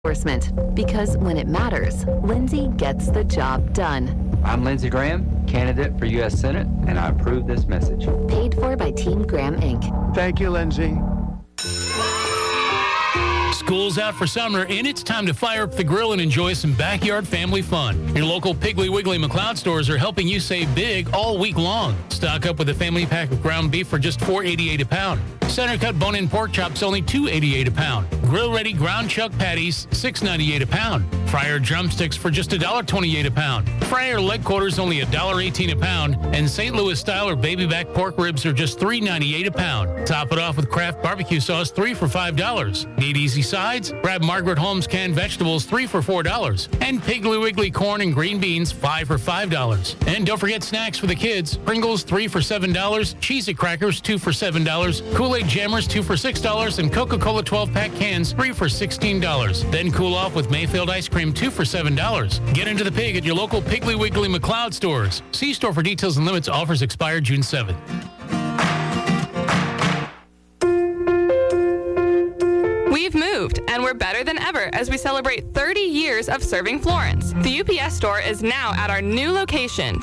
Enforcement. Because when it matters, Lindsay gets the job done. I'm Lindsey Graham, candidate for U.S. Senate, and I approve this message. Paid for by Team Graham, Inc. Thank you, Lindsay. School's out for summer, and it's time to fire up the grill and enjoy some backyard family fun. Your local Piggly Wiggly McLeod stores are helping you save big all week long. Stock up with a family pack of ground beef for just $4.88 a pound. Center cut bone-in pork chops only $2.88 a pound. Grill-ready ground chuck patties $6.98 a pound. Fryer drumsticks for just $1.28 a pound. Fryer leg quarters only $1.18 a pound. And St. Louis style or baby back pork ribs are just $3.98 a pound. Top it off with Kraft barbecue sauce, 3 for $5. Need easy sides? Grab Margaret Holmes canned vegetables, 3 for $4. And Piggly Wiggly corn and green beans, 5 for $5. And don't forget snacks for the kids. Pringles, 3 for $7. Cheez-It crackers, 2 for $7. Kool-Aid Jammers, 2 for $6. And Coca-Cola 12-pack cans, 3 for $16. Then cool off with Mayfield ice cream, 2 for $7. Get into the pig at your local Piggly Wiggly McLeod stores. See store for details and limits. Offers expire June 7th. We've moved, and we're better than ever as we celebrate 30 years of serving Florence. The UPS store is now at our new location,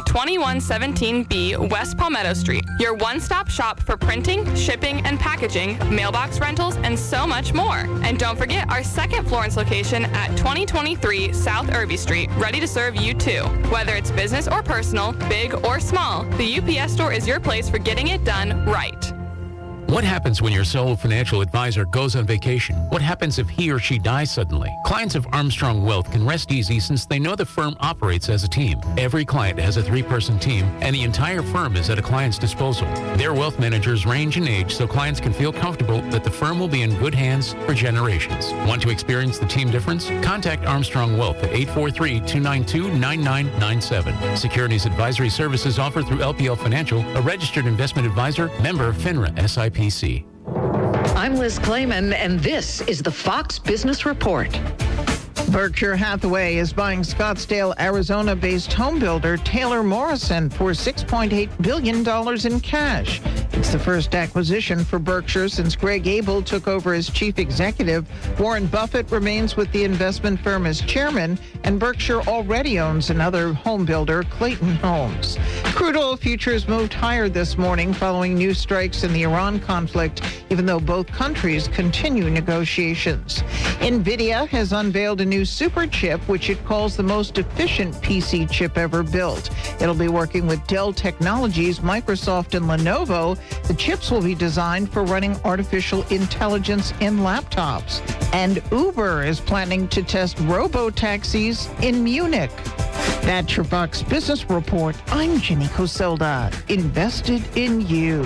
2117B West Palmetto Street, your one-stop shop for printing, shipping, and packaging, mailbox rentals, and so much more. And don't forget our second Florence location at 2023 South Irby Street, ready to serve you too. Whether it's business or personal, big or small, the UPS store is your place for getting it done right. What happens when your sole financial advisor goes on vacation? What happens if he or she dies suddenly? Clients of Armstrong Wealth can rest easy since they know the firm operates as a team. Every client has a 3-person team, and the entire firm is at a client's disposal. Their wealth managers range in age so clients can feel comfortable that the firm will be in good hands for generations. Want to experience the team difference? Contact Armstrong Wealth at 843-292-9997. Securities advisory services offered through LPL Financial, a registered investment advisor, member FINRA SIPC. I'm Liz Clayman, and this is the Fox Business Report. Berkshire Hathaway is buying Scottsdale, Arizona-based home builder Taylor Morrison for $6.8 billion in cash. It's the first acquisition for Berkshire since Greg Abel took over as chief executive. Warren Buffett remains with the investment firm as chairman, and Berkshire already owns another home builder, Clayton Homes. Crude oil futures moved higher this morning following new strikes in the Iran conflict, even though both countries continue negotiations. NVIDIA has unveiled a new super chip, which it calls the most efficient PC chip ever built. It'll be working with Dell Technologies, Microsoft, and Lenovo. The chips will be designed for running artificial intelligence in laptops. And Uber is planning to test robo-taxis in Munich. That's your Fox Business Report. I'm Jenny Coselda, invested in you.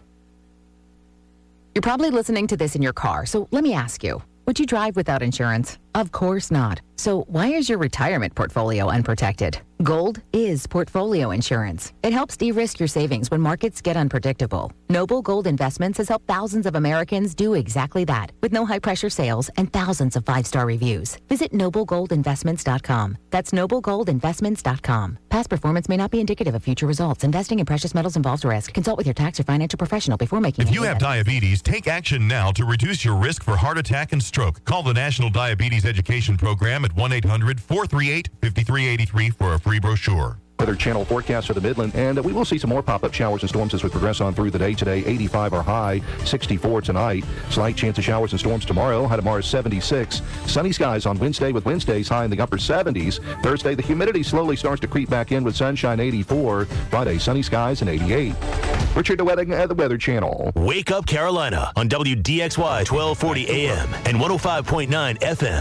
You're probably listening to this in your car, so let me ask you, would you drive without insurance? Of course not. So why is your retirement portfolio unprotected? Gold is portfolio insurance. It helps de-risk your savings when markets get unpredictable. Noble Gold Investments has helped thousands of Americans do exactly that with no high-pressure sales and thousands of 5-star reviews. Visit noblegoldinvestments.com. That's noblegoldinvestments.com. Past performance may not be indicative of future results. Investing in precious metals involves risk. Consult with your tax or financial professional before making If you have diabetes, take action now to reduce your risk for heart attack and stroke. Call the National Diabetes Education Program at 1-800-438-5383 for a free brochure. Weather Channel forecast for the Midland, and we will see some more pop-up showers and storms as we progress on through the day today. 85 our high, 64 tonight. Slight chance of showers and storms tomorrow. High tomorrow 76. Sunny skies on Wednesday with Wednesdays high in the upper 70s. Thursday, the humidity slowly starts to creep back in with sunshine 84. Friday, sunny skies and 88. Richard DeWetting at the Weather Channel. Wake Up Carolina on WDXY 1240 AM and 105.9 FM.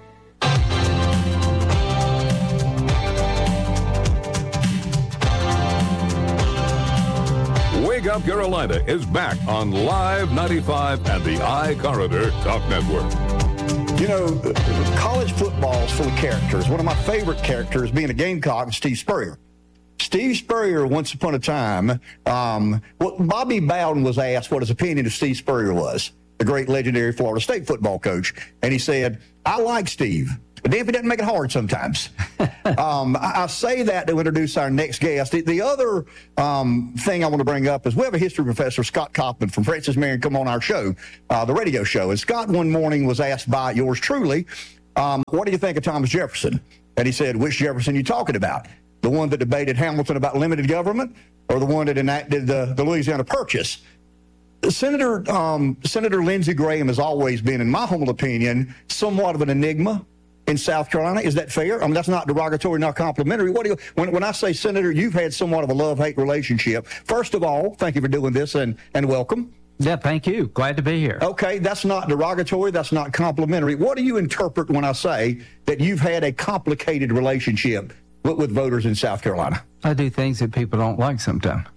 Wake Up Carolina is back on Live 95 and the iCorridor Talk Network. You know, college football is full of characters. One of my favorite characters, being a Gamecock, is Steve Spurrier. Steve Spurrier, once upon a time, Bobby Bowden was asked what his opinion of Steve Spurrier was, the great legendary Florida State football coach. And he said, I like Steve, but if he doesn't make it hard sometimes. I say that to introduce our next guest. The other thing I want to bring up is we have a history professor, Scott Kaufman from Francis Marion, come on our show, the radio show. And Scott one morning was asked by yours truly, what do you think of Thomas Jefferson? And he said, which Jefferson you talking about? The one that debated Hamilton about limited government, or the one that enacted the Louisiana Purchase? Senator Lindsey Graham has always been, in my humble opinion, somewhat of an enigma in South Carolina. Is that fair? I mean, that's not derogatory, not complimentary. When I say, Senator, you've had somewhat of a love-hate relationship. First of all, thank you for doing this and welcome. Yeah, thank you. Glad to be here. Okay, that's not derogatory. That's not complimentary. What do you interpret when I say that you've had a complicated relationship with voters in South Carolina? I do things that people don't like sometimes.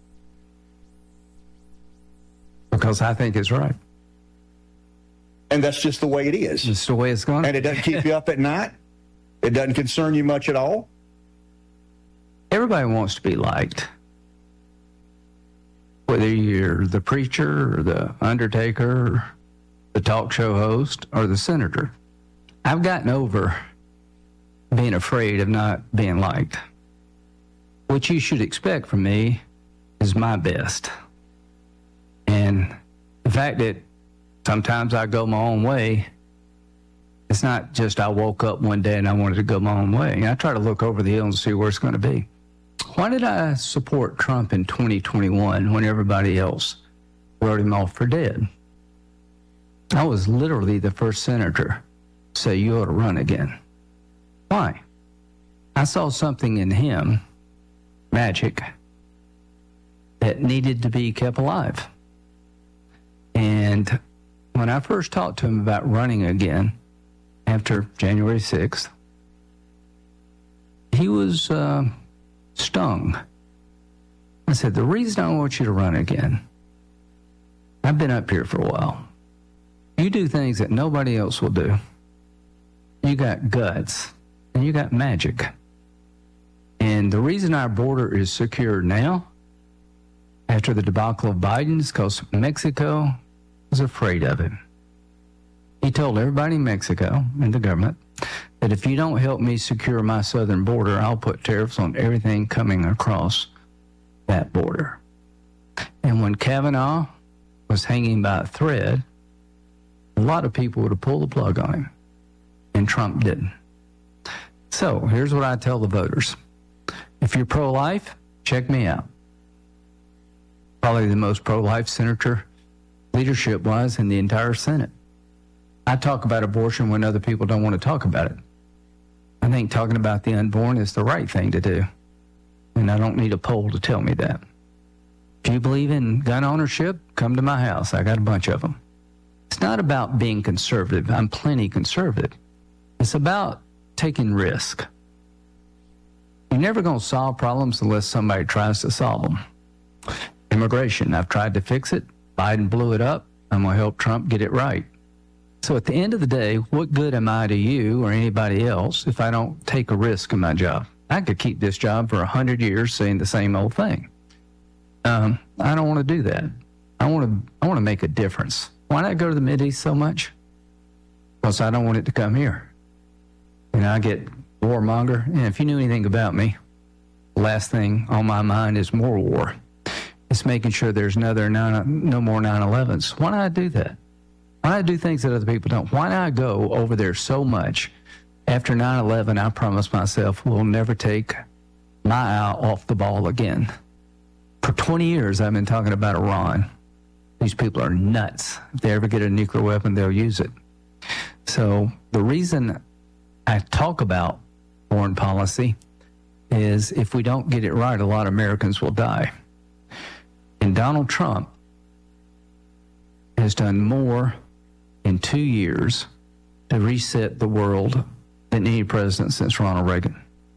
Because I think it's right. And that's just the way it is. It's the way it's going. And it doesn't keep you up at night? It doesn't concern you much at all? Everybody wants to be liked. Whether you're the preacher or the undertaker, or the talk show host, or the senator. I've gotten over being afraid of not being liked. What you should expect from me is my best. And the fact that sometimes I go my own way, it's not just I woke up one day and I wanted to go my own way. I try to look over the hill and see where it's going to be. Why did I support Trump in 2021 when everybody else wrote him off for dead? I was literally the first senator to say you ought to run again. Why? I saw something in him, magic, that needed to be kept alive. And when I first talked to him about running again after January 6th, he was stung. I said, the reason I want you to run again, I've been up here for a while. You do things that nobody else will do. You got guts and you got magic. And the reason our border is secure now, after the debacle of Biden, is because Mexico was afraid of him. He told everybody in Mexico and the government that if you don't help me secure my southern border, I'll put tariffs on everything coming across that border. And when Kavanaugh was hanging by a thread, a lot of people would have pulled the plug on him, and Trump didn't. So here's what I tell the voters. If you're pro-life, check me out. Probably the most pro-life senator leadership-wise in the entire Senate. I talk about abortion when other people don't want to talk about it. I think talking about the unborn is the right thing to do. And I don't need a poll to tell me that. If you believe in gun ownership, come to my house. I got a bunch of them. It's not about being conservative. I'm plenty conservative. It's about taking risk. You're never going to solve problems unless somebody tries to solve them. Immigration, I've tried to fix it. Biden blew it up. I'm going to help Trump get it right. So at the end of the day, what good am I to you or anybody else if I don't take a risk in my job? I could keep this job for 100 years saying the same old thing. I don't want to do that. I want to make a difference. Why not go to the Mideast so much? Because I don't want it to come here. And I get warmonger. And if you knew anything about me, the last thing on my mind is more war. It's making sure there's no more 9/11s. Why not do that? Why not do things that other people don't? Why not go over there so much? After 9/11, I promised myself we'll never take my eye off the ball again. For 20 years, I've been talking about Iran. These people are nuts. If they ever get a nuclear weapon, they'll use it. So the reason I talk about foreign policy is if we don't get it right, a lot of Americans will die. And Donald Trump has done more in 2 years to reset the world than any president since Ronald Reagan.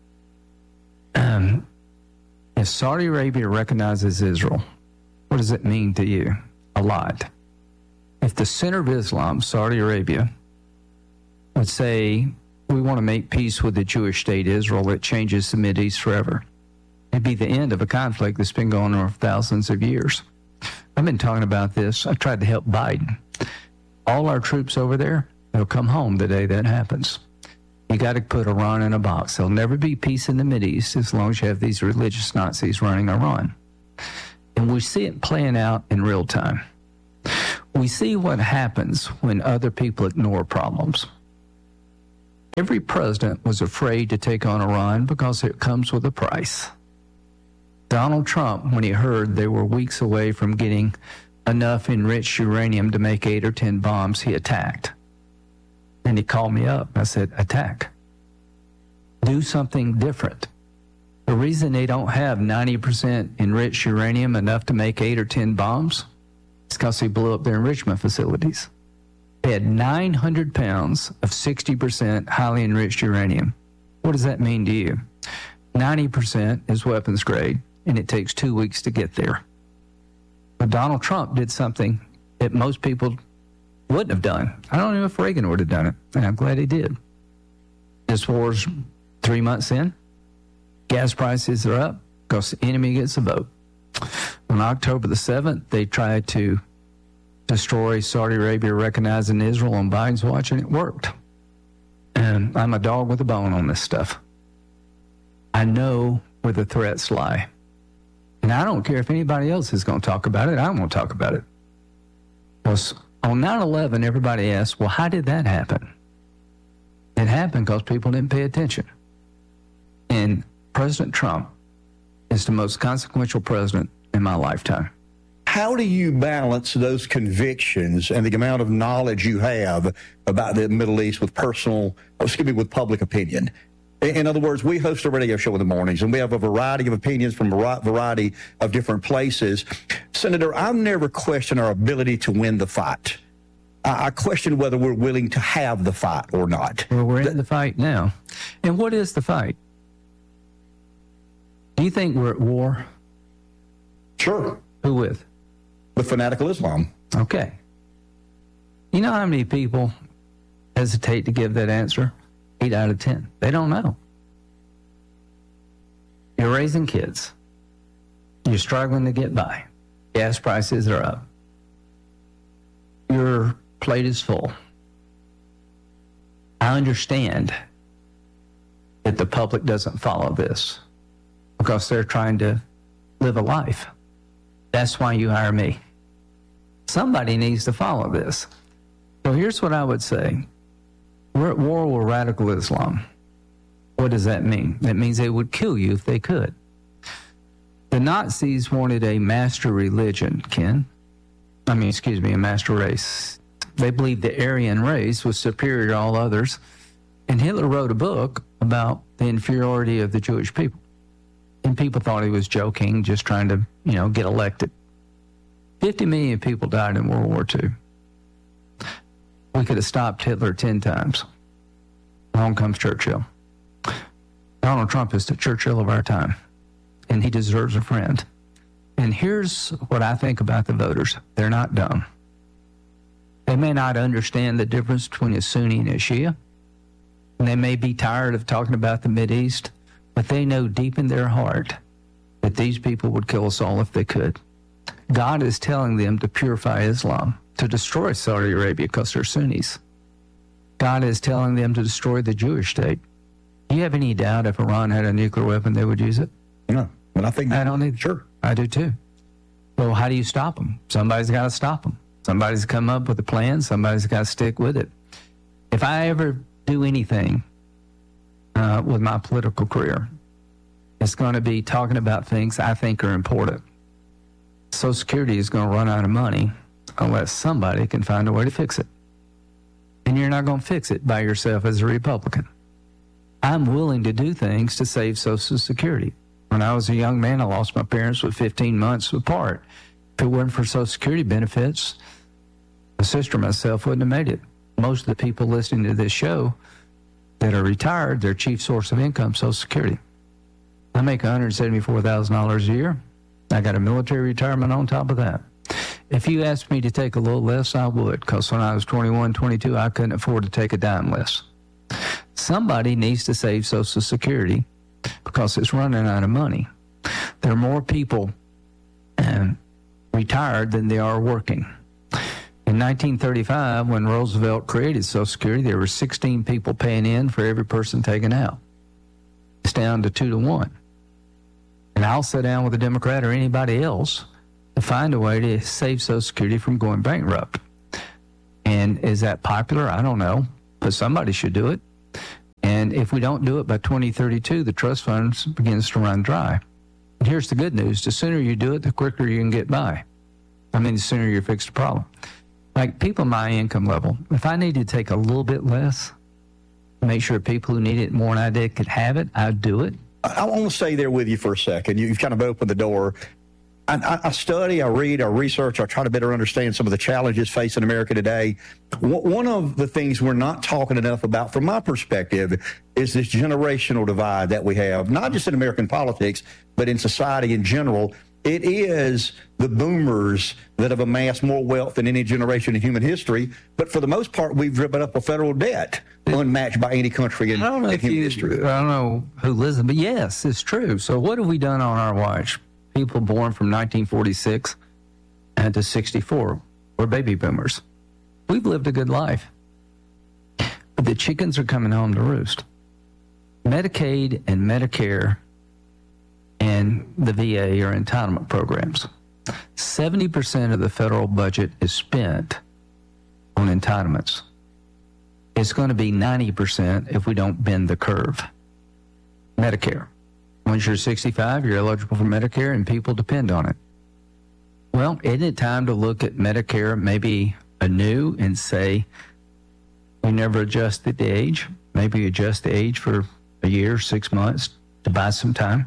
If Saudi Arabia recognizes Israel, what does it mean to you? A lot. If the center of Islam, Saudi Arabia, would say, we want to make peace with the Jewish state Israel, it changes the Mideast forever. It'd be the end of a conflict that's been going on for thousands of years. I've been talking about this. I tried to help Biden. All our troops over there, they'll come home the day that happens. You got to put Iran in a box. There'll never be peace in the Mideast as long as you have these religious Nazis running Iran. And we see it playing out in real time. We see what happens when other people ignore problems. Every president was afraid to take on Iran because it comes with a price. Donald Trump, when he heard they were weeks away from getting enough enriched uranium to make 8 or 10 bombs, he attacked. And he called me up. I said, attack. Do something different. The reason they don't have 90% enriched uranium enough to make 8 or 10 bombs is because they blew up their enrichment facilities. They had 900 pounds of 60% highly enriched uranium. What does that mean to you? 90% is weapons grade, and it takes 2 weeks to get there. But Donald Trump did something that most people wouldn't have done. I don't know if Reagan would have done it, and I'm glad he did. This war's 3 months in. Gas prices are up because the enemy gets a vote. On October the 7th, they tried to destroy Saudi Arabia, recognizing Israel on Biden's watch, and it worked. And I'm a dog with a bone on this stuff. I know where the threats lie. And I don't care if anybody else is going to talk about it. I won't talk about it. Because on 9/11, everybody asked, well, how did that happen? It happened because people didn't pay attention. And President Trump is the most consequential president in my lifetime. How do you balance those convictions and the amount of knowledge you have about the Middle East with with public opinion? In other words, we host a radio show in the mornings, and we have a variety of opinions from a variety of different places. Senator, I've never questioned our ability to win the fight. I question whether we're willing to have the fight or not. Well, we're in the fight now. And what is the fight? Do you think we're at war? Sure. Who with? With fanatical Islam. Okay. You know how many people hesitate to give that answer? 8 out of 10. They don't know. You're raising kids. You're struggling to get by. Gas prices are up. Your plate is full. I understand that the public doesn't follow this because they're trying to live a life. That's why you hire me. Somebody needs to follow this. So here's what I would say. We're at war with radical Islam. What does that mean? That means they would kill you if they could. The Nazis wanted a master religion, a master race. They believed the Aryan race was superior to all others. And Hitler wrote a book about the inferiority of the Jewish people. And people thought he was joking, just trying to, get elected. 50 million people died in World War II. We could have stopped Hitler 10 times. Along comes Churchill. Donald Trump is the Churchill of our time, and he deserves a friend. And here's what I think about the voters. They're not dumb. They may not understand the difference between a Sunni and a Shia, and they may be tired of talking about the Mideast, but they know deep in their heart that these people would kill us all if they could. God is telling them to purify Islam, to destroy Saudi Arabia because they're Sunnis. God is telling them to destroy the Jewish state. Do you have any doubt if Iran had a nuclear weapon, they would use it? No, but I think I don't need. Sure, I do too. Well, how do you stop them? Somebody's got to stop them. Somebody's come up with a plan. Somebody's got to stick with it. If I ever do anything with my political career, it's going to be talking about things I think are important. Social Security is going to run out of money unless somebody can find a way to fix it. And you're not going to fix it by yourself as a Republican. I'm willing to do things to save Social Security. When I was a young man, I lost my parents with 15 months apart. If it weren't for Social Security benefits, my sister and myself wouldn't have made it. Most of the people listening to this show that are retired, their chief source of income, Social Security. I make $174,000 a year. I got a military retirement on top of that. If you asked me to take a little less, I would, because when I was 21, 22, I couldn't afford to take a dime less. Somebody needs to save Social Security because it's running out of money. There are more people retired than they are working. In 1935, when Roosevelt created Social Security, there were 16 people paying in for every person taken out. It's down to 2 to 1. And I'll sit down with a Democrat or anybody else to find a way to save Social Security from going bankrupt. And is that popular? I don't know. But somebody should do it. And if we don't do it by 2032, the trust funds begins to run dry. And here's the good news. The sooner you do it, the quicker you can get by. I mean, the sooner you fix the problem. Like people my income level, if I need to take a little bit less, make sure people who need it more than I did could have it, I'd do it. I want to stay there with you for a second. You've kind of opened the door. I study, I read, I research, I try to better understand some of the challenges facing America today. One of the things we're not talking enough about, from my perspective, is this generational divide that we have, not just in American politics, but in society in general. It is the boomers that have amassed more wealth than any generation in human history. But for the most part, we've driven up a federal debt unmatched by any country in human history. I don't know who listens, but yes, it's true. So what have we done on our watch? People born from 1946 to 64 were baby boomers. We've lived a good life. But the chickens are coming home to roost. Medicaid and Medicare and the VA are entitlement programs. 70% of the federal budget is spent on entitlements. It's going to be 90% if we don't bend the curve. Medicare. Once you're 65, you're eligible for Medicare, and people depend on it. Well, isn't it time to look at Medicare maybe anew and say, we never adjusted the age? Maybe adjust the age for a year, 6 months to buy some time?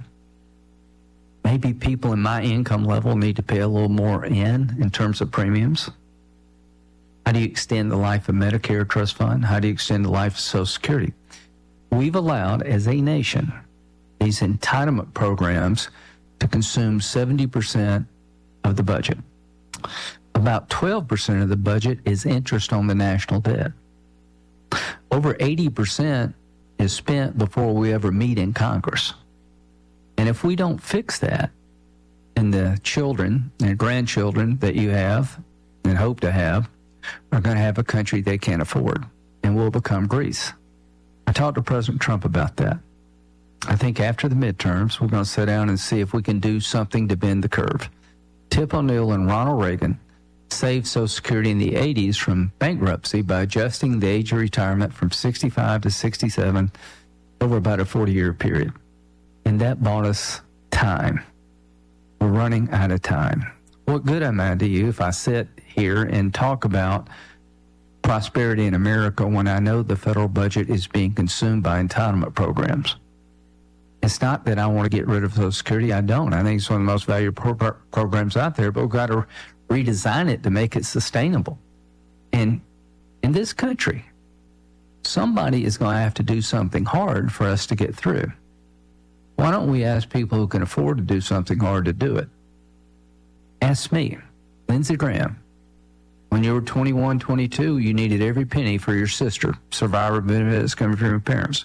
Maybe people in my income level need to pay a little more in terms of premiums. How do you extend the life of Medicare trust fund? How do you extend the life of Social Security? We've allowed, as a nation, these entitlement programs to consume 70% of the budget. About 12% of the budget is interest on the national debt. Over 80% is spent before we ever meet in Congress. And if we don't fix that, then the children and grandchildren that you have and hope to have are going to have a country they can't afford, and we'll become Greece. I talked to President Trump about that. I think after the midterms, we're going to sit down and see if we can do something to bend the curve. Tip O'Neill and Ronald Reagan saved Social Security in the 80s from bankruptcy by adjusting the age of retirement from 65 to 67 over about a 40-year period. And that bought us time. We're running out of time. What good am I to you if I sit here and talk about prosperity in America when I know the federal budget is being consumed by entitlement programs? It's not that I want to get rid of Social Security. I don't. I think it's one of the most valuable programs out there, but we've got to redesign it to make it sustainable. And in this country, somebody is going to have to do something hard for us to get through. Why don't we ask people who can afford to do something hard to do it? Ask me, Lindsey Graham. When you were 21, 22, you needed every penny for your sister. Survivor benefits coming from your parents.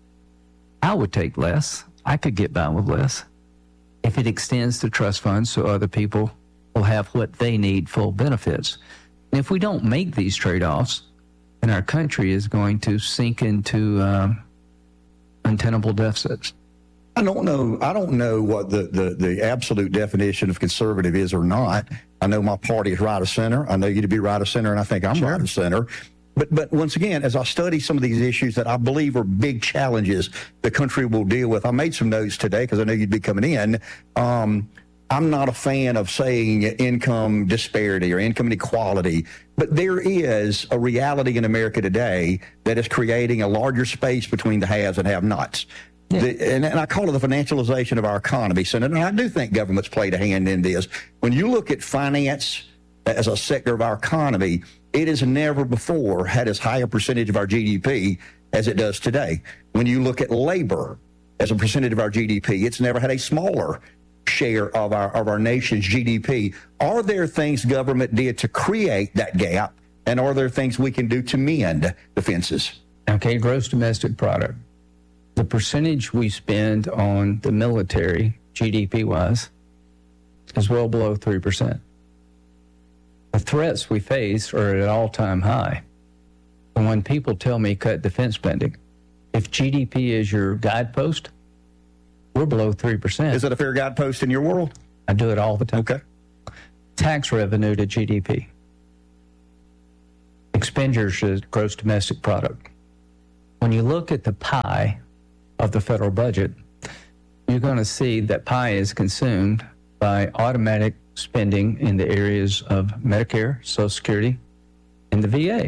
I would take less. I could get by with less. If it extends to trust funds so other people will have what they need, full benefits. And if we don't make these trade-offs, then our country is going to sink into untenable deficits. I don't know what the absolute definition of conservative is or not. I know my party is right of center. I know you to be right of center, and I think I'm right of center. But once again, as I study some of these issues that I believe are big challenges the country will deal with, I made some notes today because I know you'd be coming in. I'm not a fan of saying income disparity or income inequality, but there is a reality in America today that is creating a larger space between the haves and have-nots. Yeah. And I call it the financialization of our economy, Senator. And I do think government's played a hand in this. When you look at finance as a sector of our economy, it has never before had as high a percentage of our GDP as it does today. When you look at labor as a percentage of our GDP, it's never had a smaller share of our nation's GDP. Are there things government did to create that gap? And are there things we can do to mend the fences? Okay, gross domestic product. The percentage we spend on the military, GDP-wise, is well below 3%. The threats we face are at an all-time high. And when people tell me cut defense spending, if GDP is your guidepost, we're below 3%. Is that a fair guidepost in your world? I do it all the time. Okay. Tax revenue to GDP. Expenditures to gross domestic product. when you look at the pie of the federal budget, you're going to see that pie is consumed by automatic spending in the areas of Medicare, Social Security, and the VA.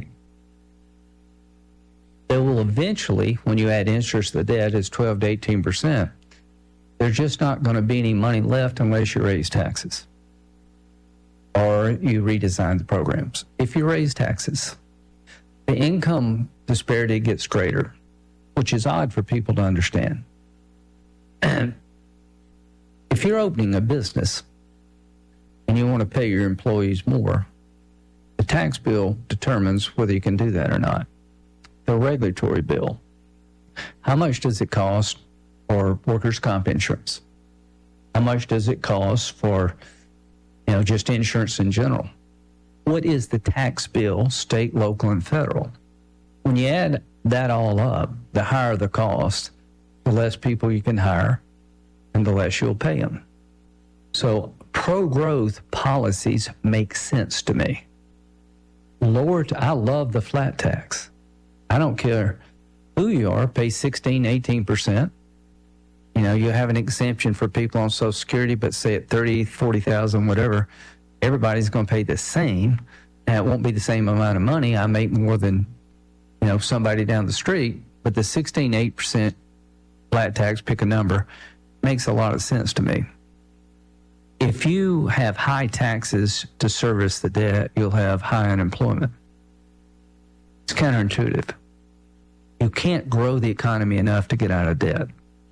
They will eventually, when you add interest to the debt, is 12 to 18%. There's just not going to be any money left unless you raise taxes or you redesign the programs. If you raise taxes, the income disparity gets greater, which is odd for people to understand. And if you're opening a business and you want to pay your employees more, the tax bill determines whether you can do that or not. The regulatory bill, how much does it cost for workers' comp insurance? How much does it cost for, just insurance in general? What is the tax bill, state, local, and federal? When you add that all up, the higher the cost, the less people you can hire, and the less you'll pay them. So pro-growth policies make sense to me. I love the flat tax. I don't care who you are, pay 16, 18%. You have an exemption for people on Social Security, but say at 30, 40,000, whatever, everybody's going to pay the same. And it won't be the same amount of money. I make more than, somebody down the street, but the 16, 8% flat tax, pick a number, makes a lot of sense to me. If you have high taxes to service the debt, you'll have high unemployment. It's counterintuitive. You can't grow the economy enough to get out of debt.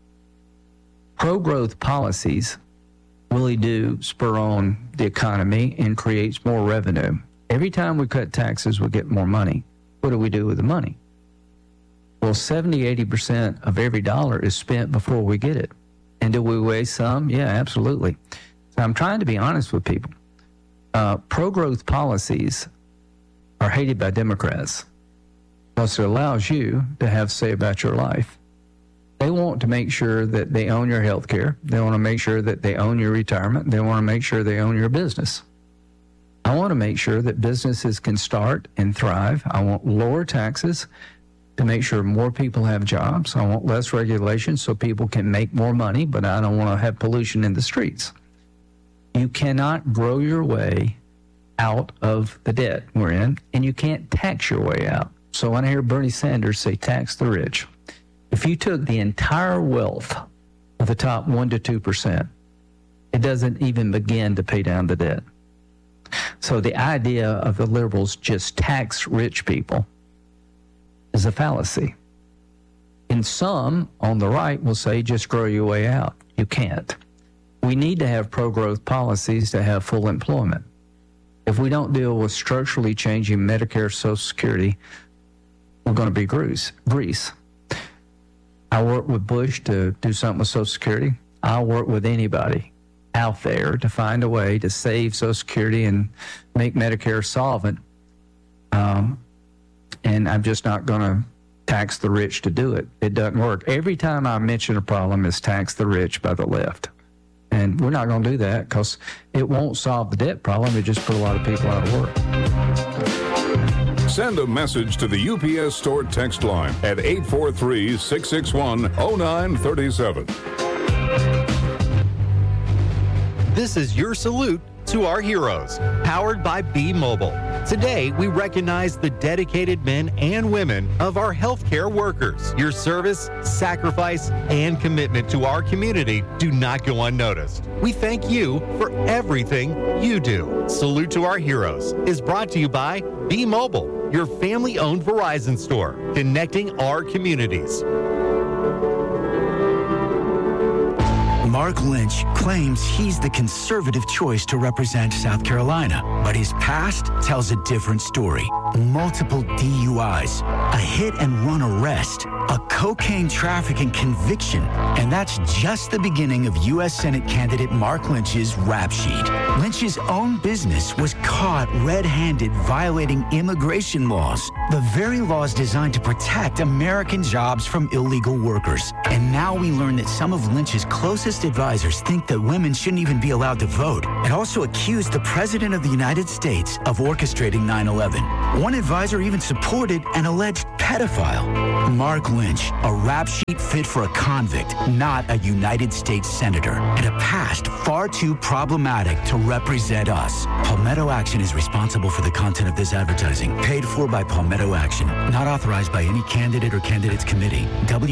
Pro-growth policies really do spur on the economy and creates more revenue. Every time we cut taxes, we get more money. What do we do with the money? Well, 70, 80% of every dollar is spent before we get it. And do we waste some? Yeah, absolutely. So I'm trying to be honest with people. Pro-growth policies are hated by Democrats because it allows you to have say about your life. They want to make sure that they own your health care. They want to make sure that they own your retirement. They want to make sure they own your business. I want to make sure that businesses can start and thrive. I want lower taxes to make sure more people have jobs. I want less regulation so people can make more money, but I don't want to have pollution in the streets. You cannot grow your way out of the debt we're in, and you can't tax your way out. So when I hear Bernie Sanders say tax the rich, if you took the entire wealth of the top 1% to 2%, it doesn't even begin to pay down the debt. So the idea of the liberals just tax rich people is a fallacy. And some on the right will say just grow your way out. You can't. We need to have pro-growth policies to have full employment. If we don't deal with structurally changing Medicare, Social Security, we're going to be Greece. I worked with Bush to do something with Social Security. I'll work with anybody out there to find a way to save Social Security and make Medicare solvent. And I'm just not going to tax the rich to do it. It doesn't work. Every time I mention a problem, it's tax the rich by the left. And we're not going to do that because it won't solve the debt problem. It just put a lot of people out of work. Send a message to the UPS Store text line at 843-661-0937. This is your salute to our heroes, powered by B-Mobile. Today, we recognize the dedicated men and women of our healthcare workers. Your service, sacrifice, and commitment to our community do not go unnoticed. We thank you for everything you do. Salute to our heroes is brought to you by B-Mobile, your family-owned Verizon store, connecting our communities. Mark Lynch claims he's the conservative choice to represent South Carolina, but his past tells a different story. Multiple DUIs, a hit-and-run arrest, a cocaine trafficking conviction, and that's just the beginning of U.S. Senate candidate Mark Lynch's rap sheet. Lynch's own business was caught red-handed violating immigration laws, the very laws designed to protect American jobs from illegal workers. And now we learn that some of Lynch's closest advisors think that women shouldn't even be allowed to vote, and also accused the President of the United States of orchestrating 9/11. One advisor even supported an alleged pedophile. Mark Lynch, a rap sheet fit for a convict, not a United States senator, and a past far too problematic to represent us. Palmetto Action is responsible for the content of this advertising, paid for by Palmetto Action, not authorized by any candidate or candidates committee.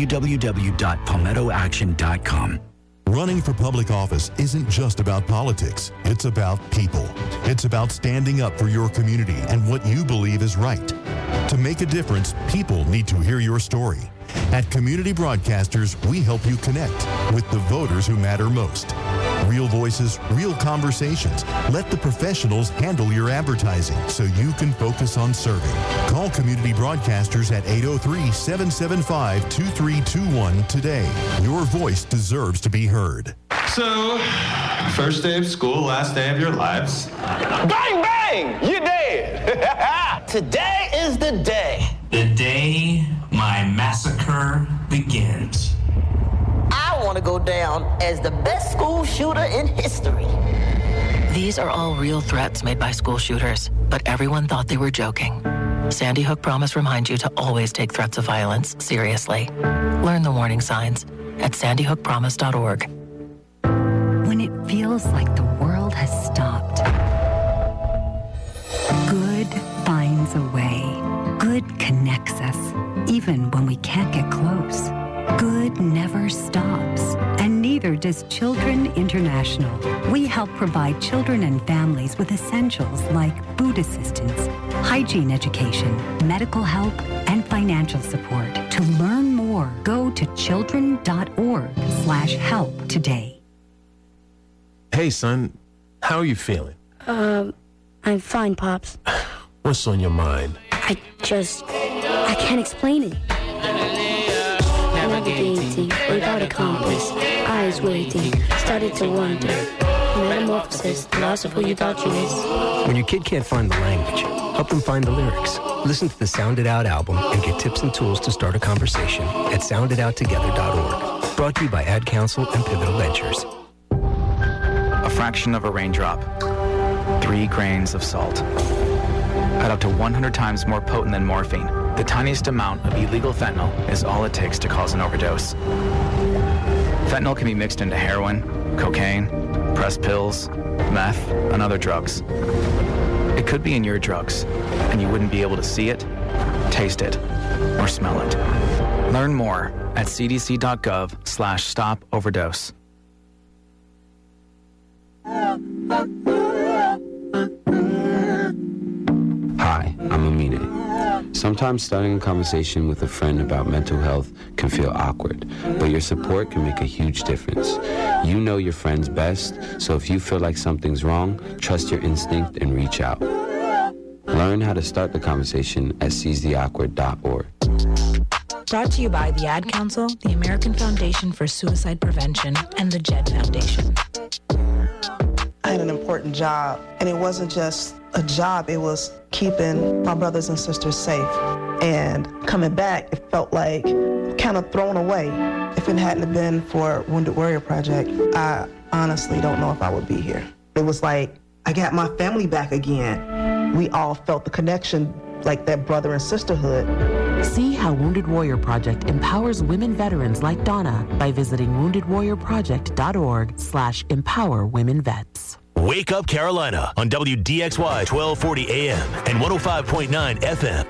www.palmettoaction.com. Running for public office isn't just about politics. It's about people. It's about standing up for your community and what you believe is right. To make a difference, people need to hear your story. At Community Broadcasters, we help you connect with the voters who matter most. Real voices, real conversations. Let the professionals handle your advertising so you can focus on serving. Call Community Broadcasters at 803-775-2321 today. Your voice deserves to be heard. So, first day of school, last day of your lives. Bang, bang! You're dead! Today is the day. The day my massacre begins. I want to go down as the best school shooter in history. These are all real threats made by school shooters, but everyone thought they were joking. Sandy Hook Promise reminds you to always take threats of violence seriously. Learn the warning signs at sandyhookpromise.org. When it feels like the world has stopped, good finds a way. Good connects us, even when we can't get close. Good never stops, and neither does Children International. We help provide children and families with essentials like food assistance, hygiene education, medical help, and financial support. To learn more, go to children.org/help today. Hey, son, how are you feeling? I'm fine, Pops. What's on your mind? I can't explain it. Navigating without a compass, eyes waiting, started to wonder. Metamorphosis, the loss of who you thought you was. When your kid can't find the language, help them find the lyrics. Listen to the Sound It Out album and get tips and tools to start a conversation at sounditouttogether.org. Brought to you by Ad Council and Pivotal Ventures. A fraction of a raindrop, 3 grains of salt, at up to 100 times more potent than morphine. The tiniest amount of illegal fentanyl is all it takes to cause an overdose. Fentanyl can be mixed into heroin, cocaine, pressed pills, meth, and other drugs. It could be in your drugs, and you wouldn't be able to see it, taste it, or smell it. Learn more at cdc.gov/stop-overdose. Hi, I'm Amine. Sometimes starting a conversation with a friend about mental health can feel awkward, but your support can make a huge difference. You know your friends best, so if you feel like something's wrong, trust your instinct and reach out. Learn how to start the conversation at seizetheawkward.org. Brought to you by the Ad Council, the American Foundation for Suicide Prevention, and the JED Foundation. I had an important job, and it wasn't just a job, it was keeping my brothers and sisters safe. And coming back, it felt like kind of thrown away. If it hadn't been for Wounded Warrior Project, I honestly don't know if I would be here. It was like, I got my family back again. We all felt the connection, like that brother and sisterhood. See how Wounded Warrior Project empowers women veterans like Donna by visiting woundedwarriorproject.org/empowerwomenvets. Wake Up Carolina on WDXY 1240 AM and 105.9 FM.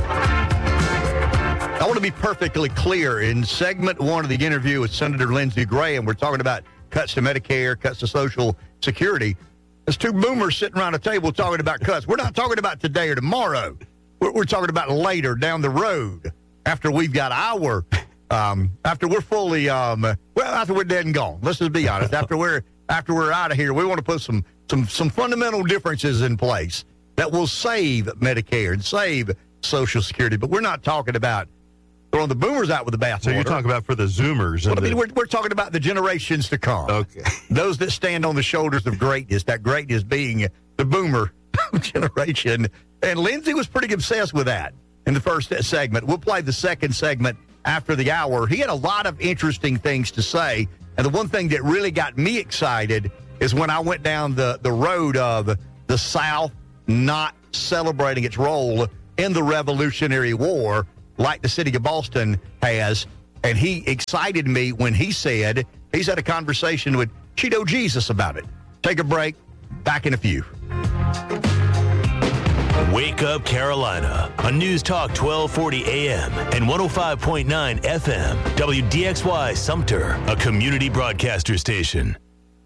I want to be perfectly clear. In segment 1 of the interview with Senator Lindsey Graham, we're talking about cuts to Medicare, cuts to Social Security. There's 2 boomers sitting around a table talking about cuts. We're not talking about today or tomorrow. We're talking about later down the road after we've got our, after we're fully, after we're dead and gone. Let's just be honest. After we're out of here, we want to put some fundamental differences in place that will save Medicare and save Social Security. But we're not talking about throwing the boomers out with the bathwater. So you're talking about for the Zoomers. Well, I mean, we're talking about the generations to come. Okay. Those that stand on the shoulders of greatness, that greatness being the boomer generation. And Lindsey was pretty obsessed with that in the first segment. We'll play the second segment after the hour. He had a lot of interesting things to say. And the one thing that really got me excited is when I went down the road of the South not celebrating its role in the Revolutionary War like the city of Boston has. And he excited me when he said he's had a conversation with Cheeto Jesus about it. Take a break. Back in a few. Wake Up Carolina on News Talk 1240 AM and 105.9 FM. WDXY Sumter, a community broadcaster station.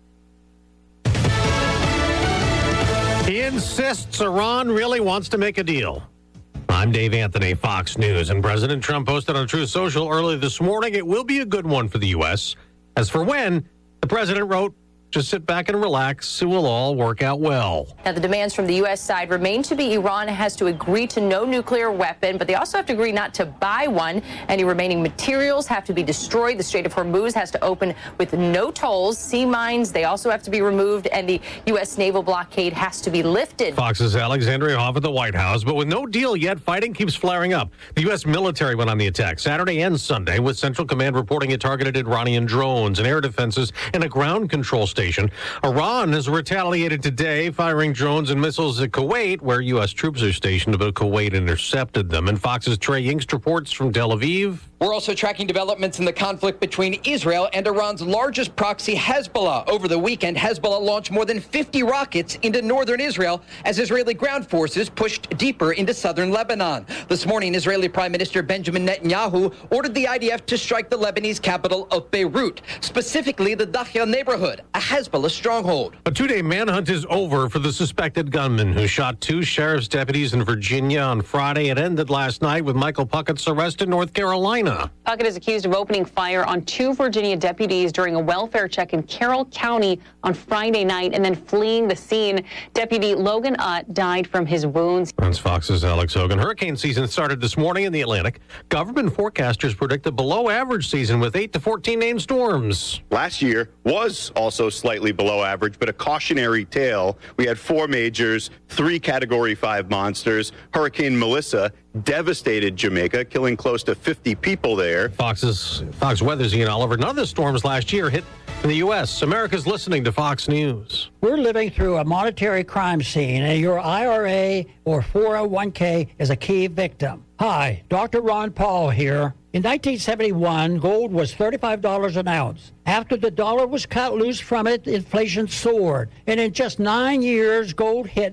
He insists Iran really wants to make a deal. I'm Dave Anthony, Fox News, and President Trump posted on Truth Social early this morning, it will be a good one for the U.S. As for when, the president wrote, just sit back and relax. It will all work out well. Now, the demands from the U.S. side remain to be Iran has to agree to no nuclear weapon, but they also have to agree not to buy one. Any remaining materials have to be destroyed. The Strait of Hormuz has to open with no tolls. Sea mines, they also have to be removed, and the U.S. naval blockade has to be lifted. Fox's Alexandria Hoff at the White House, but with no deal yet, fighting keeps flaring up. The U.S. military went on the attack Saturday and Sunday, with Central Command reporting it targeted Iranian drones and air defenses and a ground control station. Iran has retaliated today, firing drones and missiles at Kuwait, where U.S. troops are stationed, but Kuwait intercepted them. And Fox's Trey Yingst reports from Tel Aviv. We're also tracking developments in the conflict between Israel and Iran's largest proxy, Hezbollah. Over the weekend, Hezbollah launched more than 50 rockets into northern Israel as Israeli ground forces pushed deeper into southern Lebanon. This morning, Israeli Prime Minister Benjamin Netanyahu ordered the IDF to strike the Lebanese capital of Beirut, specifically the Dahya neighborhood, a Hezbollah stronghold. A two-day manhunt is over for the suspected gunman who shot two sheriff's deputies in Virginia on Friday. It ended last night with Michael Puckett's arrest in North Carolina. Puckett is accused of opening fire on two Virginia deputies during a welfare check in Carroll County on Friday night and then fleeing the scene. Deputy Logan Utt died from his wounds. That's Fox's Alex Hogan. Hurricane season started this morning in the Atlantic. Government forecasters predict a below-average season with 8 to 14 named storms. Last year was also slightly below average, but a cautionary tale. We had 4 majors, 3 Category 5 monsters. Hurricane Melissa devastated Jamaica, killing close to 50 people there. Fox Weather's Ian Oliver. None of the storms last year hit in the U.S. America's listening to Fox News. We're living through a monetary crime scene, and your IRA or 401k is a key victim. Hi, Dr. Ron Paul here. In 1971, gold was $35 an ounce. After the dollar was cut loose from it, inflation soared. And in just 9 years, gold hit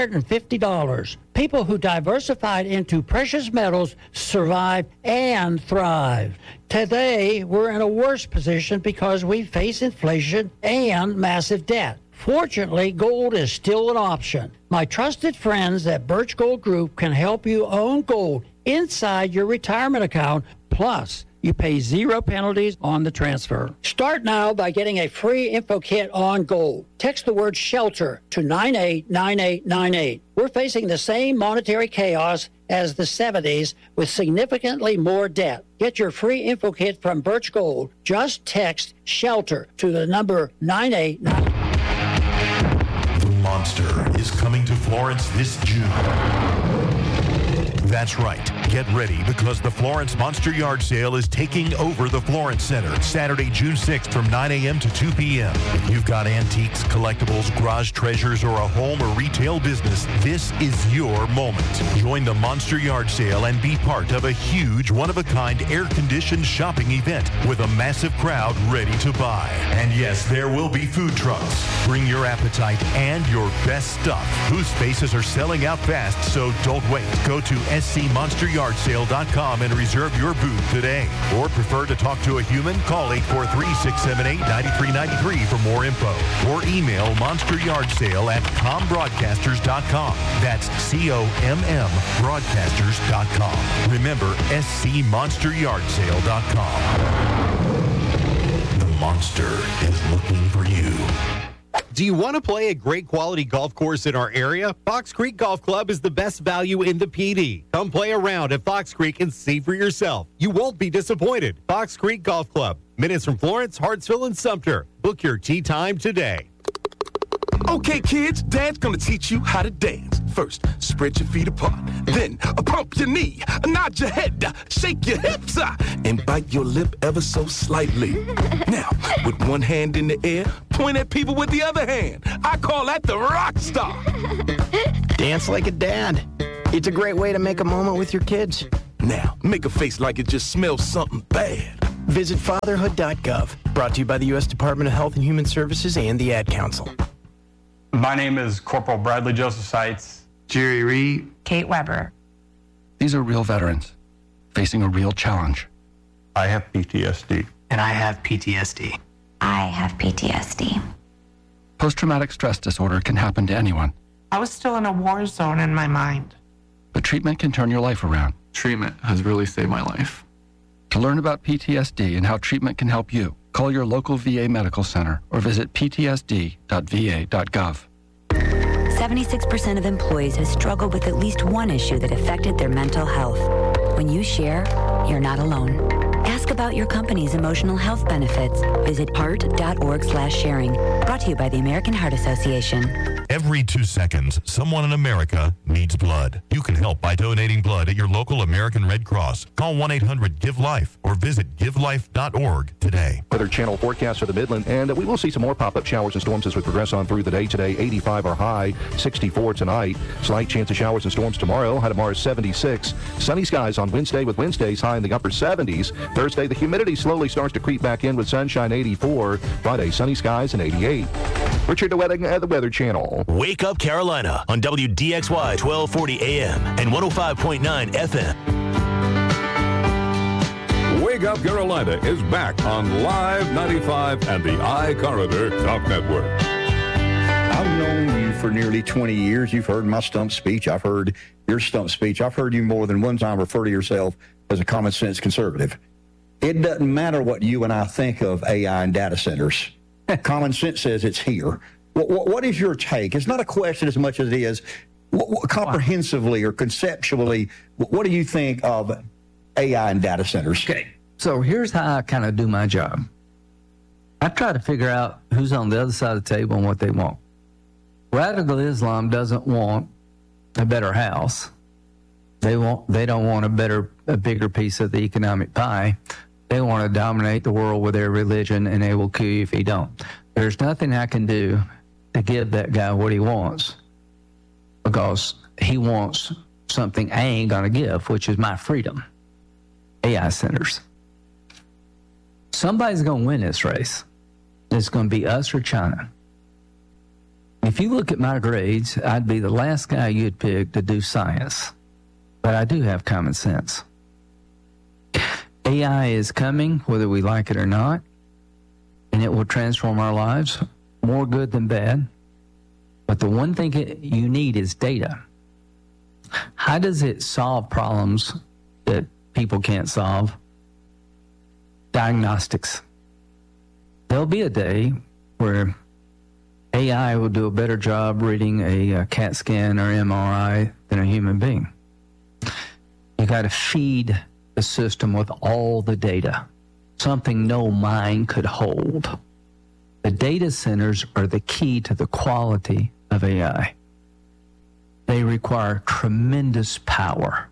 $850. People who diversified into precious metals survived and thrived. Today, we're in a worse position because we face inflation and massive debt. Fortunately, gold is still an option. My trusted friends at Birch Gold Group can help you own gold inside your retirement account. Plus, you pay 0 penalties on the transfer. Start now by getting a free info kit on gold. Text the word SHELTER to 989898. We're facing the same monetary chaos as the 70s with significantly more debt. Get your free info kit from Birch Gold. Just text SHELTER to the number 9898. The Monster is coming to Florence this June. That's right. Get ready because the Florence Monster Yard Sale is taking over the Florence Center Saturday, June 6th from 9 a.m. to 2 p.m. If you've got antiques, collectibles, garage treasures, or a home or retail business, this is your moment. Join the Monster Yard Sale and be part of a huge, one-of-a-kind, air-conditioned shopping event with a massive crowd ready to buy. And yes, there will be food trucks. Bring your appetite and your best stuff. Booth spaces are selling out fast, so don't wait. Go to scmonsteryardsale.com and reserve your booth today. Or prefer to talk to a human? Call 843-678-9393 for more info. Or email monsteryardsale@combroadcasters.com. That's COMM broadcasters.com. Remember, scmonsteryardsale.com. The Monster is looking for you. Do you want to play a great quality golf course in our area? Fox Creek Golf Club is the best value in the PD. Come play around at Fox Creek and see for yourself. You won't be disappointed. Fox Creek Golf Club, minutes from Florence, Hartsville, and Sumter. Book your tee time today. Okay, kids, Dad's gonna teach you how to dance. First, spread your feet apart. Then, pump your knee, nod your head, shake your hips, and bite your lip ever so slightly. Now, with one hand in the air, point at people with the other hand. I call that the rock star. Dance like a dad. It's a great way to make a moment with your kids. Now, make a face like it just smells something bad. Visit fatherhood.gov. Brought to you by the U.S. Department of Health and Human Services and the Ad Council. My name is Corporal Bradley Joseph Seitz. Jerry Reed. Kate Weber. These are real veterans facing a real challenge. I have PTSD. And I have PTSD. I have PTSD. Post-traumatic stress disorder can happen to anyone. I was still in a war zone in my mind. But treatment can turn your life around. Treatment has really saved my life. To learn about PTSD and how treatment can help you, call your local VA medical center or visit ptsd.va.gov. 76% of employees have struggled with at least one issue that affected their mental health. When you share, you're not alone. Ask about your company's emotional health benefits. Visit heart.org/sharing. Brought to you by the American Heart Association. Every 2 seconds, someone in America needs blood. You can help by donating blood at your local American Red Cross. Call 1-800-GIVE-LIFE or visit givelife.org today. Weather Channel forecast for the Midland, and we will see some more pop-up showers and storms as we progress on through the day today. 85 our high, 64 tonight. Slight chance of showers and storms tomorrow. High tomorrow is 76. Sunny skies on Wednesday with Wednesdays high in the upper 70s. Thursday, the humidity slowly starts to creep back in with sunshine 84. Friday, sunny skies and 88. Richard DeWetting at the Weather Channel. Wake Up Carolina on WDXY 1240 AM and 105.9 FM. Wake Up Carolina is back on Live 95 and the iCorridor Talk Network. I've known you for nearly 20 years. You've heard my stump speech. I've heard your stump speech. I've heard you more than one time refer to yourself as a common sense conservative. It doesn't matter what you and I think of AI and data centers. Common sense says it's here. What is your take? It's not a question as much as it is comprehensively or conceptually, what do you think of AI and data centers? Okay, so here's how I kind of do my job. I try to figure out who's on the other side of the table and what they want. Radical Islam doesn't want a better house. They don't want a bigger piece of the economic pie. They want to dominate the world with their religion, and they will kill you if you don't. There's nothing I can do to give that guy what he wants, because he wants something I ain't going to give, which is my freedom. AI centers. Somebody's going to win this race. It's going to be us or China. If you look at my grades, I'd be the last guy you'd pick to do science. But I do have common sense. AI is coming, whether we like it or not, and it will transform our lives, more good than bad. But the one thing you need is data. How does it solve problems that people can't solve? Diagnostics. There'll be a day where AI will do a better job reading a CAT scan or MRI than a human being. You got to feed the system with all the data, something no mind could hold. The data centers are the key to the quality of AI. They require tremendous power.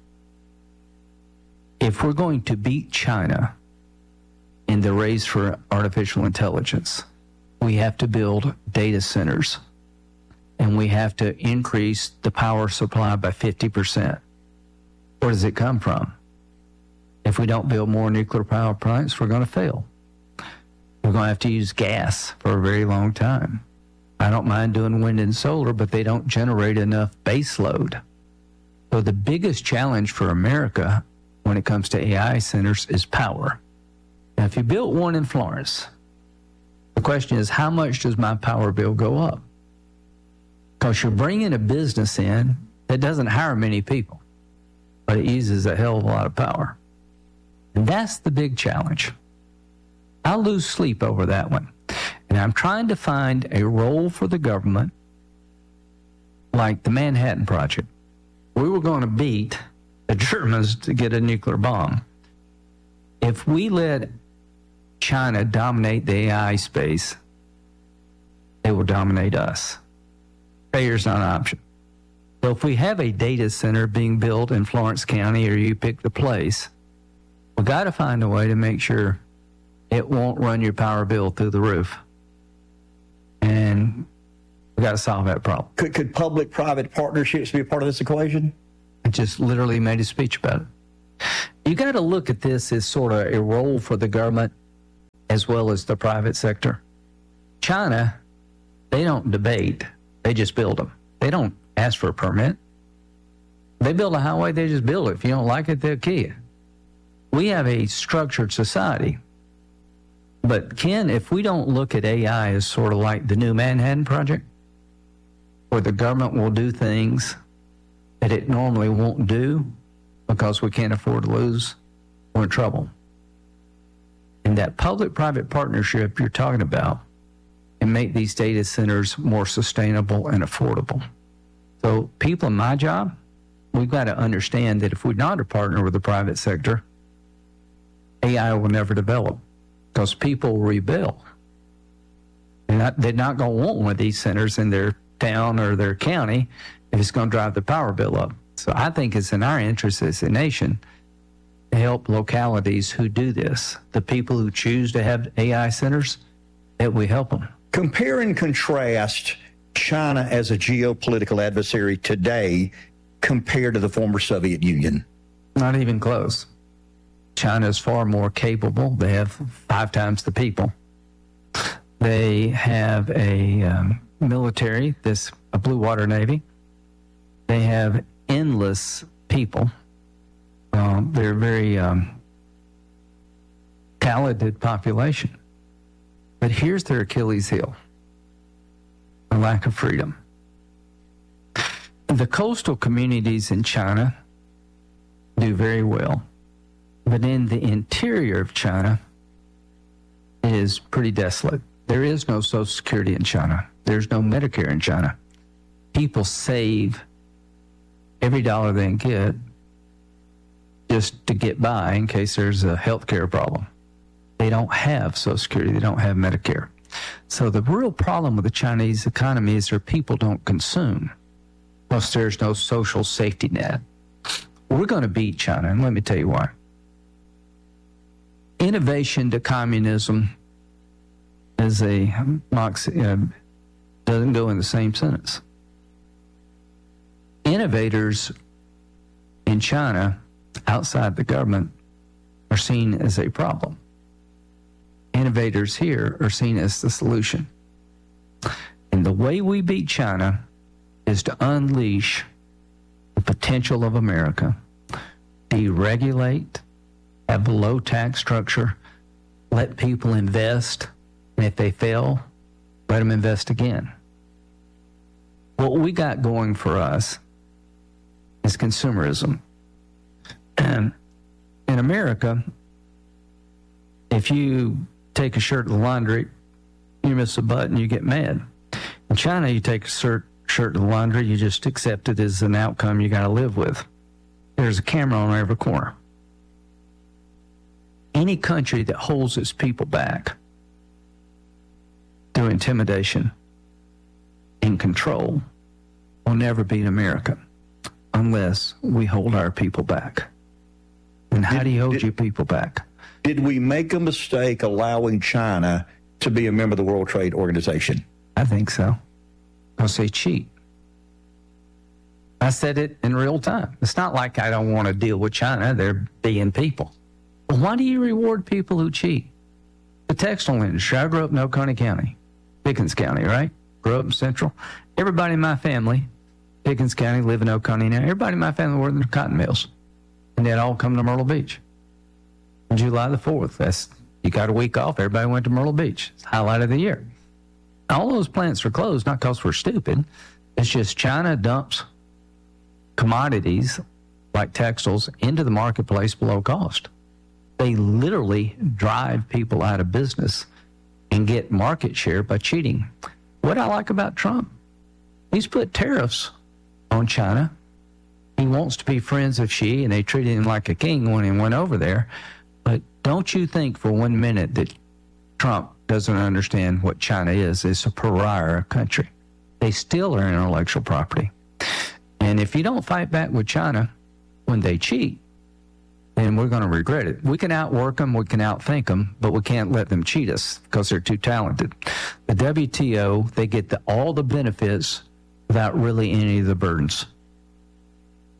If we're going to beat China in the race for artificial intelligence, we have to build data centers, and we have to increase the power supply by 50%. Where does it come from? If we don't build more nuclear power plants, we're going to fail. We're going to have to use gas for a very long time. I don't mind doing wind and solar, but they don't generate enough base load. So the biggest challenge for America when it comes to AI centers is power. Now, if you built one in Florence, the question is, how much does my power bill go up? Because you're bringing a business in that doesn't hire many people, but it uses a hell of a lot of power. And that's the big challenge. I'll lose sleep over that one. And I'm trying to find a role for the government like the Manhattan Project. We were going to beat the Germans to get a nuclear bomb. If we let China dominate the AI space, they will dominate us. Failure's not an option. So if we have a data center being built in Florence County, or you pick the place, we got to find a way to make sure it won't run your power bill through the roof. And we got to solve that problem. Could public-private partnerships be a part of this equation? just literally made a speech about it. You got to look at this as sort of a role for the government as well as the private sector. China, they don't debate. They just build them. They don't ask for a permit. They build a highway, they just build it. If you don't like it, they'll kill you. We have a structured society. But Ken, if we don't look at AI as sort of like the new Manhattan Project, where the government will do things that it normally won't do because we can't afford to lose, we're in trouble. And that public-private partnership you're talking about can make these data centers more sustainable and affordable. So people in my job, we've got to understand that if we're not a partner with the private sector, AI will never develop because people rebel. They're not going to want one of these centers in their town or their county if it's going to drive the power bill up. So I think it's in our interest as a nation to help localities who do this, the people who choose to have AI centers, that we help them. Compare and contrast China as a geopolitical adversary today compared to the former Soviet Union. Not even close. China is far more capable. They have 5 times the people. They have a military, a blue water navy. They have endless people. They're a very talented population. But here's their Achilles heel: the lack of freedom. The coastal communities in China do very well. But in the interior of China, it is pretty desolate. There is no Social Security in China. There's no Medicare in China. People save every dollar they can get just to get by in case there's a healthcare problem. They don't have Social Security. They don't have Medicare. So the real problem with the Chinese economy is their people don't consume. Plus, there's no social safety net. We're going to beat China, and let me tell you why. Innovation to communism is doesn't go in the same sentence. Innovators in China, outside the government, are seen as a problem. Innovators here are seen as the solution. And the way we beat China is to unleash the potential of America, deregulate, have a low tax structure, let people invest, and if they fail, let them invest again. What we got going for us is consumerism. And in America, if you take a shirt to the laundry, you miss a button, you get mad. In China, you take a shirt to the laundry, you just accept it as an outcome you got to live with. There's a camera on every corner. Any country that holds its people back through intimidation and control will never beat America unless we hold our people back. And how do you hold your people back? Did we make a mistake allowing China to be a member of the World Trade Organization? I think so. Because they cheat. I said it in real time. It's not like I don't want to deal with China. They're being people. Well, why do you reward people who cheat? The textile industry. I grew up in Oconee County, Pickens County, right? Grew up in Central. Everybody in my family, Pickens County, live in Oconee now. Everybody in my family worked in the cotton mills. And they'd all come to Myrtle Beach. On July the 4th, you got a week off, everybody went to Myrtle Beach. It's the highlight of the year. All those plants are closed, not because we're stupid. It's just China dumps commodities like textiles into the marketplace below cost. They literally drive people out of business and get market share by cheating. What I like about Trump, he's put tariffs on China. He wants to be friends of Xi, and they treated him like a king when he went over there. But don't you think for 1 minute that Trump doesn't understand what China is? It's a pariah country. They steal our intellectual property. And if you don't fight back with China when they cheat, then we're going to regret it. We can outwork them, we can outthink them, but we can't let them cheat us because they're too talented. The WTO, they get all the benefits without really any of the burdens.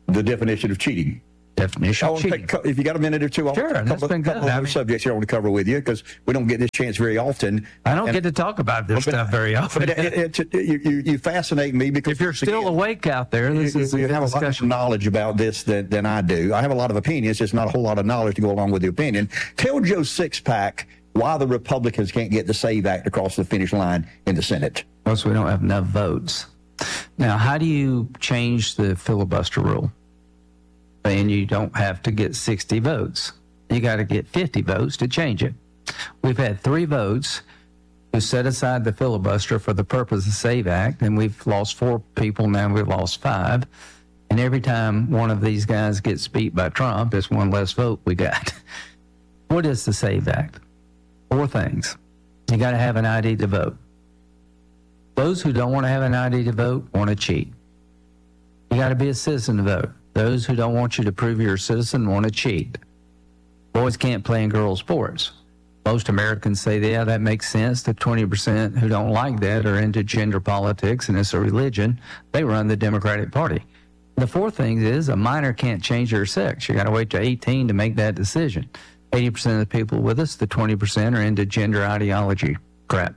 the definition of cheating. Definition of cheating. If you got a minute or two, I'll sure, that's been good. Couple other subjects here I want to cover with you because we don't get this chance very often. I don't get to talk about this stuff very often. You fascinate me because if you're still awake out there, this is you have a lot of knowledge about this than I do. I have a lot of opinions, just not a whole lot of knowledge to go along with the opinion. Tell Joe Sixpack why the Republicans can't get the SAVE Act across the finish line in the Senate. Because we don't have enough votes. Now, how do you change the filibuster rule? And you don't have to get 60 votes. You got to get 50 votes to change it. We've had 3 votes to set aside the filibuster for the purpose of the SAVE Act, and we've lost 4 people, now we've lost 5. And every time one of these guys gets beat by Trump, it's one less vote we got. What is the SAVE Act? 4 things. You got to have an ID to vote. Those who don't want to have an ID to vote want to cheat. You got to be a citizen to vote. Those who don't want you to prove you're a citizen want to cheat. Boys can't play in girls' sports. Most Americans say, yeah, that makes sense. The 20% who don't like that are into gender politics and it's a religion. They run the Democratic Party. The 4th thing is a minor can't change their sex. You got to wait till 18 to make that decision. 80% of the people with us, the 20% are into gender ideology crap.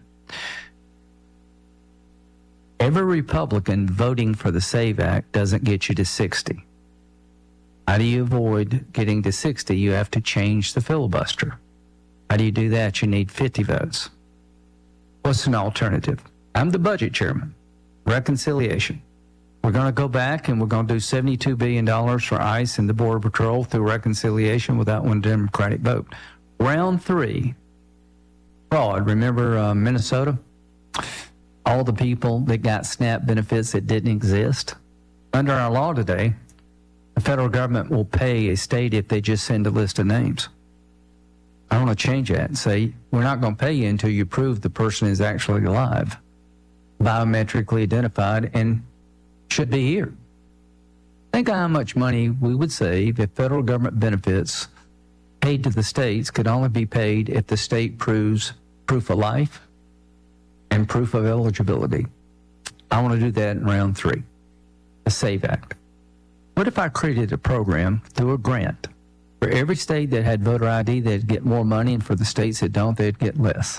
Every Republican voting for the SAVE Act doesn't get you to 60. How do you avoid getting to 60? You have to change the filibuster. How do you do that? You need 50 votes. What's an alternative? I'm the budget chairman. Reconciliation. We're going to go back and we're going to do $72 billion for ICE and the Border Patrol through reconciliation without one Democratic vote. Round 3, fraud. Remember Minnesota? All the people that got SNAP benefits that didn't exist? Under our law today, the federal government will pay a state if they just send a list of names. I want to change that and say, we're not going to pay you until you prove the person is actually alive, biometrically identified, and should be here. Think of how much money we would save if federal government benefits paid to the states could only be paid if the state proves proof of life and proof of eligibility. I want to do that in round 3, the SAVE Act. What if I created a program through a grant? For every state that had voter ID, they'd get more money, and for the states that don't, they'd get less.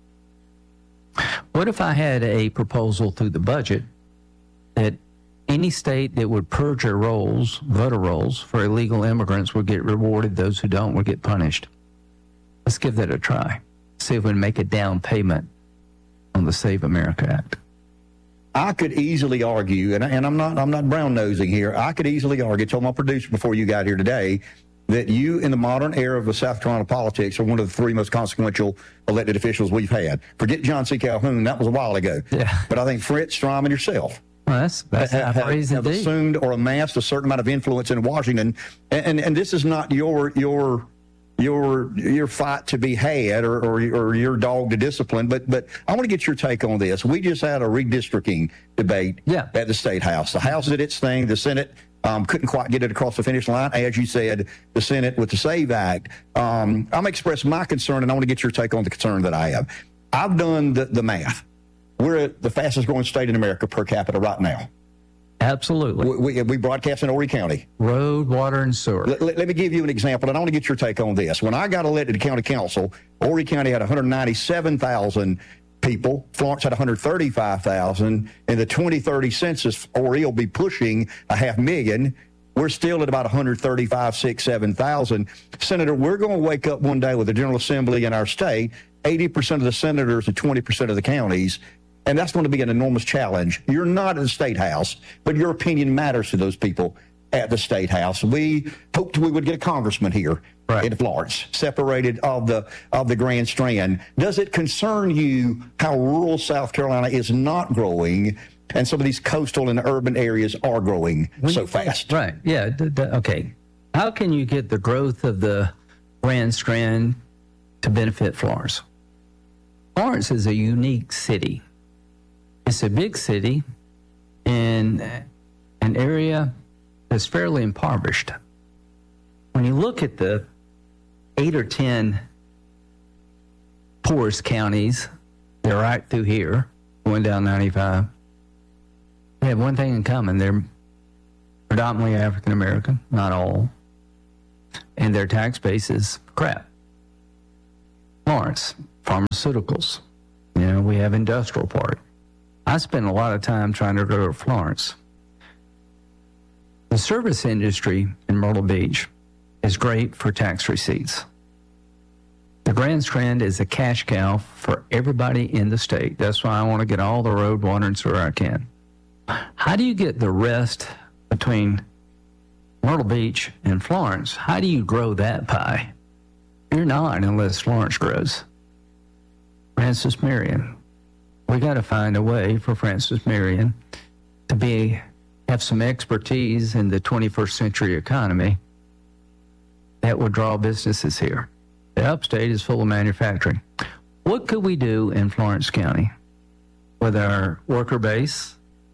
What if I had a proposal through the budget that any state that would purge their rolls, voter rolls, for illegal immigrants would get rewarded, those who don't would get punished? Let's give that a try. See if we can make a down payment on the Save America Act. I could easily argue, and I'm not brown nosing here. I could easily argue, told my producer before you got here today, that you in the modern era of South Carolina politics are one of the 3 most consequential elected officials we've had. Forget John C. Calhoun, that was a while ago. Yeah. But I think Fritz, Strom, and yourself that's have assumed or amassed a certain amount of influence in Washington, and this is not your fight to be had or your dog to discipline, but I want to get your take on this. We just had a redistricting debate at the State House. The House did its thing. The Senate couldn't quite get it across the finish line. As you said, the Senate with the SAVE Act. I'm expressing my concern, and I want to get your take on the concern that I have. I've done the math. We're at the fastest growing state in America per capita right now. Absolutely. We broadcast in Horry County. Road, water, and sewer. Let me give you an example, and I want to get your take on this. When I got elected to county council, Horry County had 197,000 people. Florence had 135,000. In the 2030 census, Horry will be pushing 500,000. We're still at about 135, 6, 7,000. Senator, we're going to wake up one day with the General Assembly in our state, 80% of the senators and 20% of the counties. And that's going to be an enormous challenge. You're not at the State House, but your opinion matters to those people at the State House. We hoped we would get a congressman here in Florence, separated of the Grand Strand. Does it concern you how rural South Carolina is not growing and some of these coastal and urban areas are growing so fast? Right. Yeah. Okay. How can you get the growth of the Grand Strand to benefit Florence? Florence is a unique city. It's a big city in an area that's fairly impoverished. When you look at the 8 or 10 poorest counties, they're right through here, going down 95. They have one thing in common. They're predominantly African American, not all, and their tax base is crap. Florence, pharmaceuticals. We have industrial park. I spend a lot of time trying to go to Florence. The service industry in Myrtle Beach is great for tax receipts. The Grand Strand is a cash cow for everybody in the state. That's why I want to get all the road, water, and sewer I can. How do you get the rest between Myrtle Beach and Florence? How do you grow that pie? You're not unless Florence grows. Francis Marion. We got to find a way for Francis Marion to have some expertise in the 21st century economy that would draw businesses here. The upstate is full of manufacturing. What could we do in Florence County with our worker base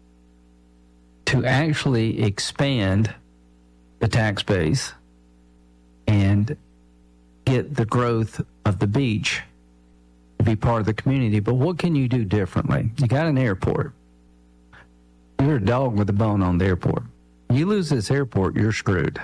to actually expand the tax base and get the growth of the beach to be part of the community? But what can you do differently? You got an airport. You're a dog with a bone on the airport. You lose this airport, you're screwed.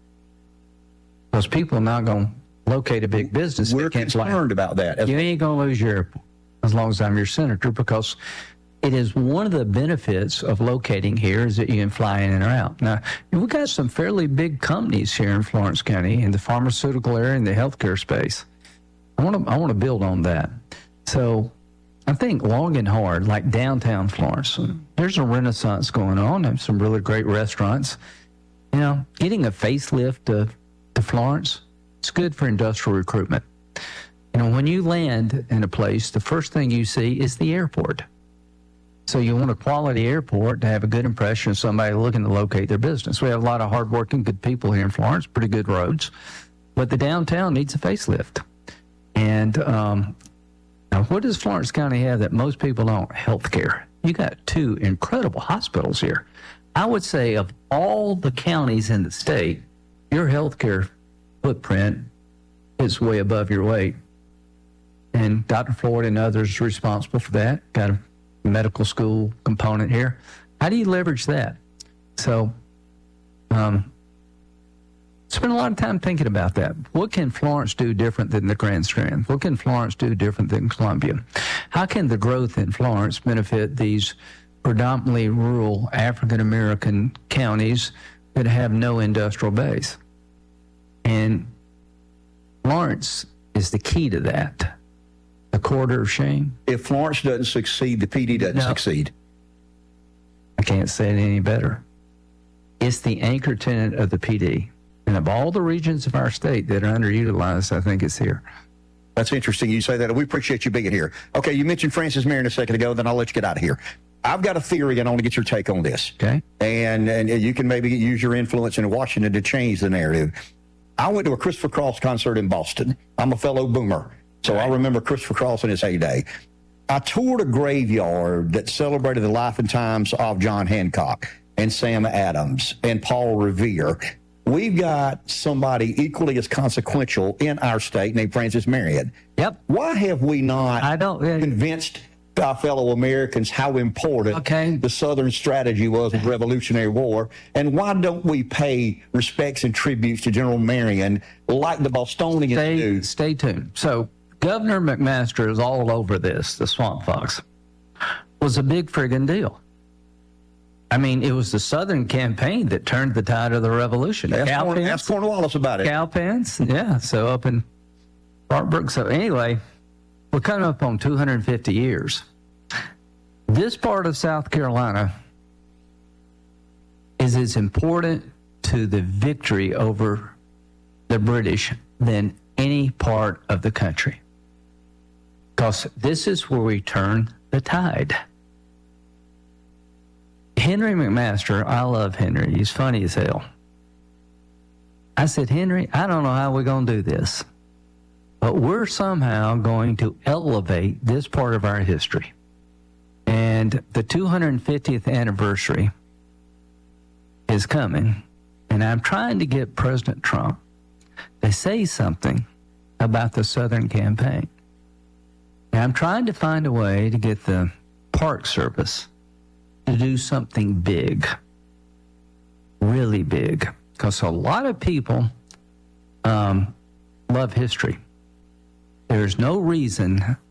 Because people are not going to locate a big business. We're concerned about that. You ain't going to lose your airport as long as I'm your senator, because it is one of the benefits of locating here is that you can fly in and out. Now, we've got some fairly big companies here in Florence County in the pharmaceutical area and the healthcare space. I want to build on that. So I think long and hard, like downtown Florence, there's a renaissance going on. There's some really great restaurants. Getting a facelift to Florence, it's good for industrial recruitment. When you land in a place, the first thing you see is the airport. So you want a quality airport to have a good impression of somebody looking to locate their business. We have a lot of hardworking, good people here in Florence, pretty good roads, but the downtown needs a facelift. And now, what does Florence County have that most people don't? Healthcare. You got 2 incredible hospitals here. I would say of all the counties in the state, your healthcare footprint is way above your weight. And Dr. Floyd and others are responsible for that. Got a medical school component here. How do you leverage that? So, spend a lot of time thinking about that. What can Florence do different than the Grand Strand? What can Florence do different than Columbia? How can the growth in Florence benefit these predominantly rural African-American counties that have no industrial base? And Florence is the key to that. The corridor of shame. If Florence doesn't succeed, the PD doesn't succeed. I can't say it any better. It's the anchor tenant of the PD. And of all the regions of our state that are underutilized, I think it's here. That's interesting you say that. We appreciate you being here. Okay, you mentioned Francis Marion a second ago, then I'll let you get out of here. I've got a theory, and I want to get your take on this. Okay. And you can maybe use your influence in Washington to change the narrative. I went to a Christopher Cross concert in Boston. I'm a fellow boomer, so I remember Christopher Cross in his heyday. I toured a graveyard that celebrated the life and times of John Hancock and Sam Adams and Paul Revere. We've got somebody equally as consequential in our state named Francis Marion. Yep. Why have we not convinced our fellow Americans how important the Southern strategy was in the Revolutionary War? And why don't we pay respects and tributes to General Marion like the Bostonians do? Stay tuned. So Governor McMaster is all over this. The Swamp Fox was a big friggin' deal. I mean, it was the Southern campaign that turned the tide of the revolution. Ask Cornwallis about it. Cowpens, yeah. So up in Spartanburg. So anyway, we're coming up on 250 years. This part of South Carolina is as important to the victory over the British than any part of the country. Because this is where we turn the tide. Henry McMaster, I love Henry. He's funny as hell. I said, Henry, I don't know how we're going to do this, but we're somehow going to elevate this part of our history. And the 250th anniversary is coming, and I'm trying to get President Trump to say something about the Southern campaign. And I'm trying to find a way to get the Park Service to do something big, really big because a lot of people love history. There's no reason